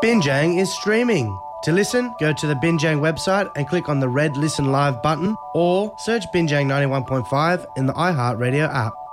Binjang is streaming. To listen, go to the Binjang website and click on the red Listen Live button or search Binjang 91.5 in the iHeartRadio app.